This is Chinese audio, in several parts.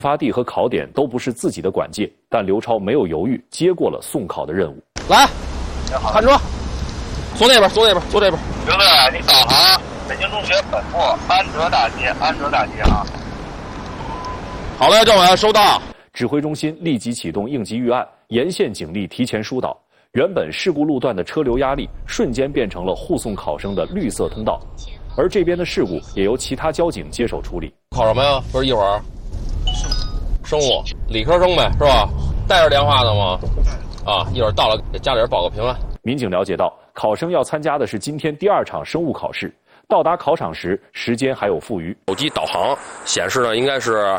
发地和考点都不是自己的管界，但刘超没有犹豫，接过了送考的任务。 来，看车，坐那边，坐那边，坐这边。 刘队，你导航北京中学本部安哲大街，安哲大街啊。 好嘞，政委，收到。 指挥中心立即启动应急预案，沿线警力提前疏导。原本事故路段的车流压力瞬间变成了护送考生的绿色通道，而这边的事故也由其他交警接手处理。 考什么呀？不是一会儿生物理科生呗，是吧？带着电话的吗？啊，一会儿到了给家里人报个平安。 民警了解到，考生要参加的是今天第2场生物考试。到达考场时，时间还有富余。 手机导航显示呢，应该是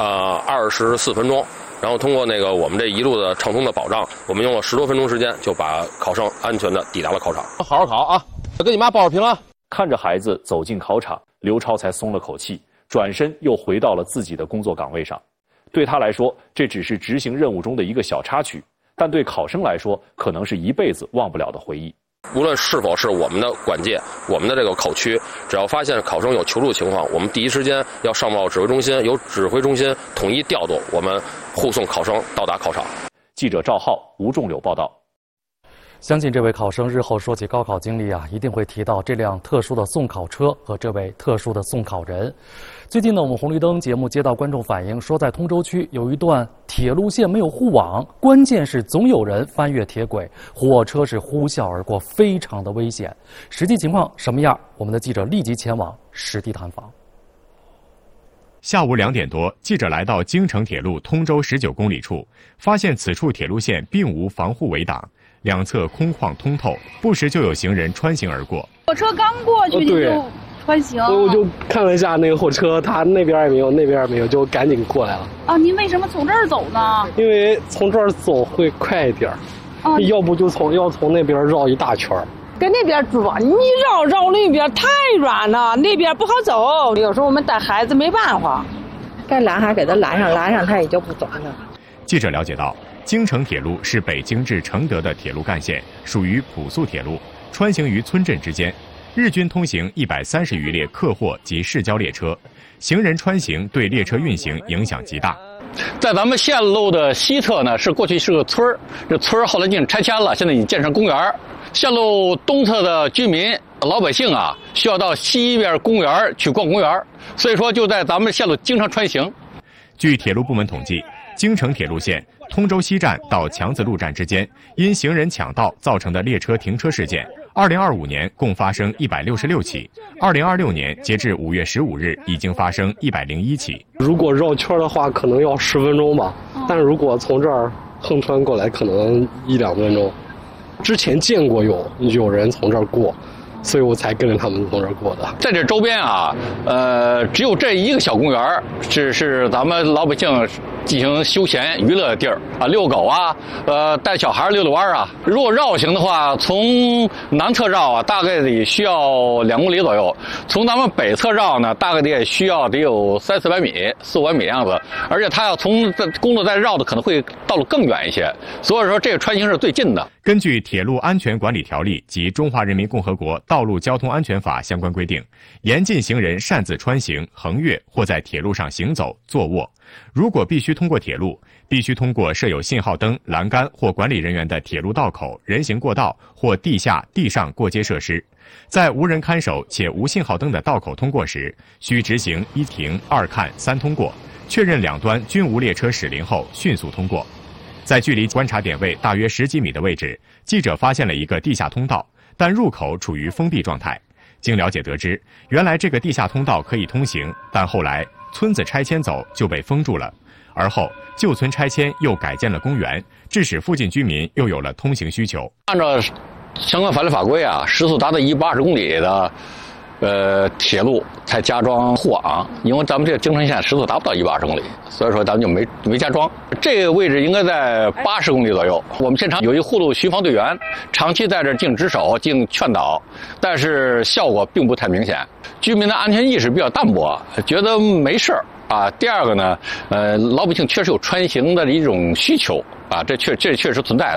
24分钟。然后通过我们这一路的畅通的保障，我们用了10多分钟时间就把考生安全的抵达了考场。好好考啊！跟你妈报个平安。 看着孩子走进考场，刘超才松了口气，转身又回到了自己的工作岗位上。对他来说，这只是执行任务中的一个小插曲，但对考生来说，可能是一辈子忘不了的回忆。 无论是否是我们的管界，我们的这个考区，只要发现考生有求助情况，我们第一时间要上报指挥中心，由指挥中心统一调度我们护送考生到达考场。 记者赵浩、吴仲柳报道。 相信这位考生日后说起高考经历一定会提到这辆特殊的送考车和这位特殊的送考人。最近呢，我们红绿灯节目接到观众反映说，在通州区有一段铁路线没有护网，关键是总有人翻越铁轨，火车是呼啸而过，非常的危险。实际情况什么样？我们的记者立即前往实地探访。 下午2点多，记者来到京承铁路通州19公里处，发现此处铁路线并无防护围挡，两侧空旷通透，不时就有行人穿行而过。 火车刚过去就穿行， 我就看了一下那个火车，它那边也没有，那边也没有，就赶紧过来了。 啊，您为什么从这儿走呢？ 因为从这儿走会快一点，要不就要从那边绕一大圈。 跟那边转，你绕那边太远了，那边不好走。有时候我们带孩子没办法， 该拦还给他拦上，他也就不走了。 记者了解到，京承铁路是北京至承德的铁路干线，属于普速铁路，穿行于村镇之间。日均通行130余列客货及市郊列车，行人穿行对列车运行影响极大。 在咱们线路的西侧呢，过去是个村儿，这村儿后来已经拆迁了，现在已经建成公园。线路东侧的居民老百姓需要到西边公园去逛公园，所以说就在咱们线路经常穿行。 据铁路部门统计，京承铁路线通州西站到强子路站之间，因行人抢道造成的列车停车事件，2025年共发生166起，2026年截至5月15日已经发生101起。 如果绕圈的话，可能要10分钟吧，但如果从这儿横穿过来，可能1-2分钟。之前见过有人从这儿过，所以我才跟着他们从这儿过的。 在这周边只有这一个小公园是咱们老百姓进行休闲娱乐的地儿遛狗带小孩溜溜弯如果绕行的话，从南侧绕大概得需要2公里左右，从咱们北侧绕呢，大概得需要有300-400米、400-500米的样子。而且它要从公路再绕的，可能会道路更远一些。所以说，这个穿行是最近的。 根据《铁路安全管理条例》及《中华人民共和国道路交通安全法》相关规定，严禁行人擅自穿行、横越或在铁路上行走、坐卧。如果必须通过铁路，必须通过设有信号灯、栏杆或管理人员的铁路道口、人行过道或地下、地上过街设施。在无人看守且无信号灯的道口通过时，需执行1停、2看、3通过，确认两端均无列车驶临后迅速通过。在距离观察点位大约10几米的位置，记者发现了一个地下通道，但入口处于封闭状态。经了解得知，原来这个地下通道可以通行，但后来村子拆迁走就被封住了。而后旧村拆迁又改建了公园，致使附近居民又有了通行需求。 按照相关法律法规时速达到180公里的铁路才加装护网，因为咱们这个京承线时速达不到120公里，所以说咱们就没加装。这个位置应该在80公里左右。我们现场有一护路巡防队员，长期在这进行值守、进行劝导，但是效果并不太明显。居民的安全意识比较淡薄，觉得没事第二个呢，老百姓确实有穿行的一种需求这确实存在的。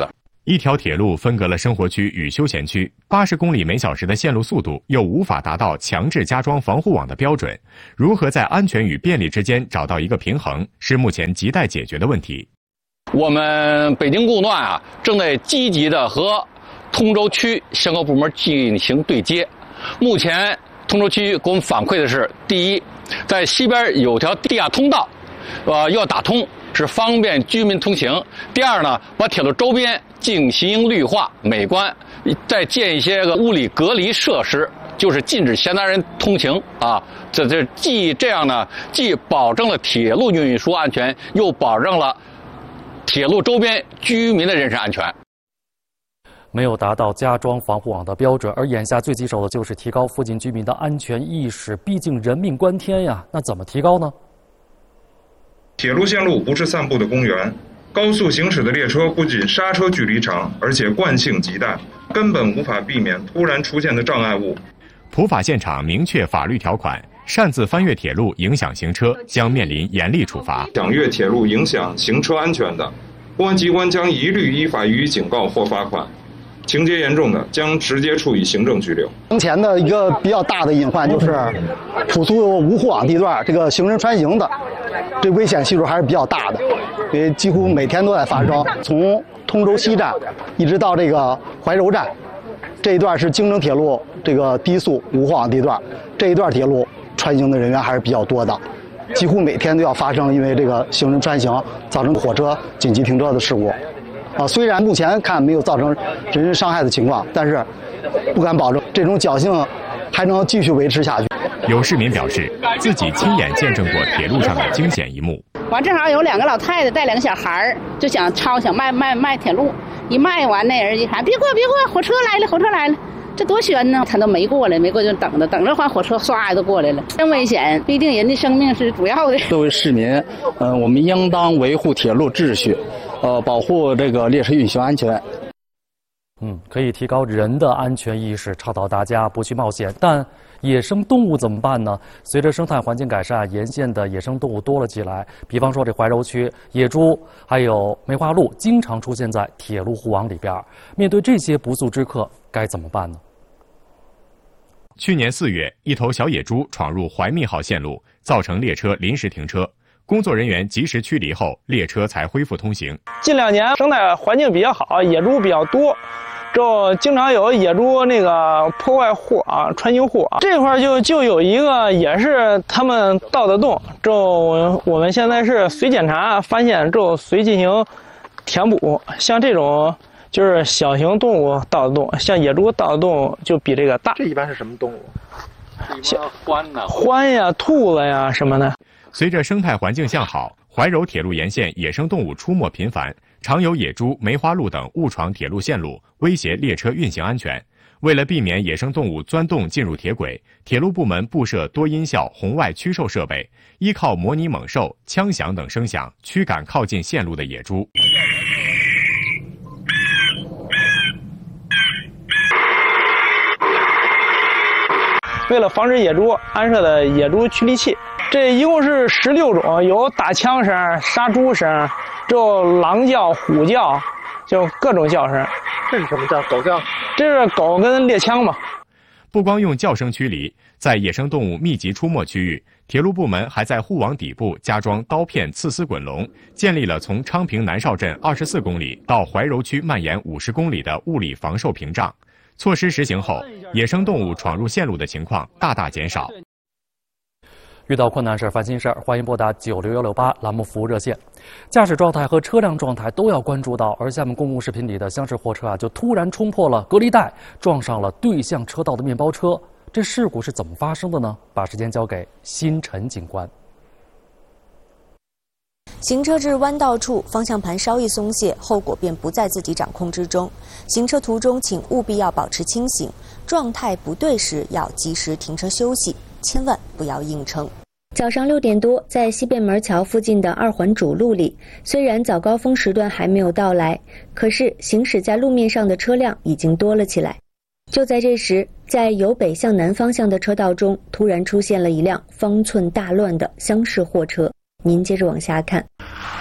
一条铁路分隔了生活区与休闲区，80公里每小时的线路速度又无法达到强制加装防护网的标准，如何在安全与便利之间找到一个平衡，是目前亟待解决的问题。 我们北京路段正在积极的和通州区相关部门进行对接。目前通州区给我们反馈的是：第一，在西边有条地下通道，要打通，是方便居民通行。第二呢，把铁路周边进行绿化美观，再建一些个物理隔离设施，就是禁止闲杂人通行啊。这这样呢，既保证了铁路运输安全，又保证了铁路周边居民的人身安全。 没有达到加装防护网的标准，而眼下最棘手的就是提高附近居民的安全意识，毕竟人命关天呀。那怎么提高呢？ 铁路线路不是散步的公园，高速行驶的列车不仅刹车距离长，而且惯性极大，根本无法避免突然出现的障碍物。 普法现场明确法律条款，擅自翻越铁路影响行车将面临严厉处罚。 想越铁路影响行车安全的，公安机关将一律依法予以警告或罚款。情节严重的，将直接处以行政拘留。 当前的一个比较大的隐患就是普速无护网地段，这个行人穿行的，这危险系数还是比较大的，因为几乎每天都在发生。从通州西站一直到这个怀柔站，这一段是京承铁路这个低速无护网地段，这一段铁路穿行的人员还是比较多的，几乎每天都要发生因为这个行人穿行造成火车紧急停车的事故。虽然目前看没有造成人身伤害的情况，但是不敢保证这种侥幸还能继续维持下去。 有市民表示，自己亲眼见证过铁路上的惊险一幕。 完正好有2个老太太带2个小孩就想卖铁路，一卖完那人一喊别过，火车来了，这多悬呢！他都没过就等着换火车，唰就过来了，真危险！毕竟人的生命是主要的。 作为市民，我们应当维护铁路秩序。保护这个列车运行安全。 可以提高人的安全意识，倡导大家不去冒险。但野生动物怎么办呢？随着生态环境改善，沿线的野生动物多了起来。比方说这怀柔区，野猪还有梅花鹿经常出现在铁路护网里边。面对这些不速之客，该怎么办呢？ 去年4月，一头小野猪闯入怀密号线路，造成列车临时停车。工作人员及时驱离后，列车才恢复通行。 近2年生态环境比较好，野猪比较多，就经常有野猪那个破坏户穿行户这块就有一个也是他们盗的洞，我们现在是随检查发现随进行填补。像这种就是小型动物盗的洞，像野猪盗的洞就比这个大。 这一般是什么动物？ 像獾呀、兔子呀什么的。 随着生态环境向好，怀柔铁路沿线野生动物出没频繁，常有野猪、梅花鹿等误闯铁路线路，威胁列车运行安全。为了避免野生动物钻洞进入铁轨，铁路部门布设多音效红外驱兽设备，依靠模拟猛兽、枪响等声响驱赶靠近线路的野猪。 为了防止野猪，安设的野猪驱离器。这一共是16种，有打枪声、杀猪声，狼叫、虎叫，就各种叫声。 这是什么叫？狗叫？ 这是狗跟猎枪嘛。 不光用叫声驱离，在野生动物密集出没区域，铁路部门还在护网底部加装刀片刺丝滚笼，建立了从昌平南邵镇24公里到怀柔区蔓延50公里的物理防兽屏障。措施实行后，野生动物闯入线路的情况大大减少。 遇到困难事烦心事儿，欢迎拨打96168栏目服务热线。驾驶状态和车辆状态都要关注到。而下面公共视频里的厢式货车就突然冲破了隔离带，撞上了对向车道的面包车。这事故是怎么发生的呢？把时间交给辛晨警官。 行车至弯道处，方向盘稍一松懈，后果便不在自己掌控之中。行车途中，请务必要保持清醒，状态不对时要及时停车休息，千万不要硬撑。早上6点多，在西便门桥附近的2环主路里，虽然早高峰时段还没有到来，可是行驶在路面上的车辆已经多了起来。就在这时，在由北向南方向的车道中，突然出现了一辆方寸大乱的厢式货车。您接着往下看。